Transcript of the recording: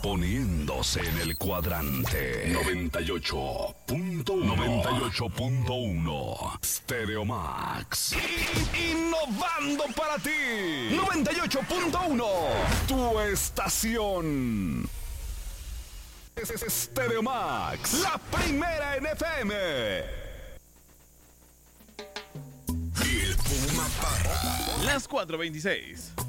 poniéndose en el cuadrante 98.1 Stereo Max. Innovando para ti 98.1, tu estación. Stereo Max, la primera en FM. El Puma para. Las 4:26.